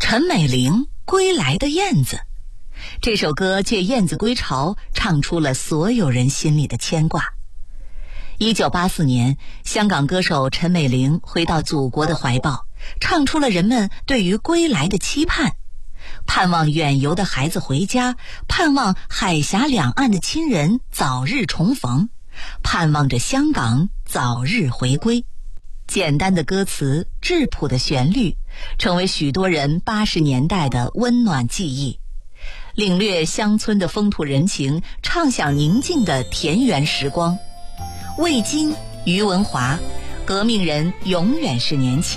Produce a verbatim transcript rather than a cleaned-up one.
陈美龄归来的燕子。这首歌借燕子归巢，唱出了所有人心里的牵挂。一九八四年，香港歌手陈美龄回到祖国的怀抱，唱出了人们对于归来的期盼，盼望远游的孩子回家，盼望海峡两岸的亲人早日重逢，盼望着香港早日回归。简单的歌词，质朴的旋律，成为许多人八十年代的温暖记忆。领略乡村的风土人情，畅享宁静的田园时光。魏京、于文华，革命人永远是年轻。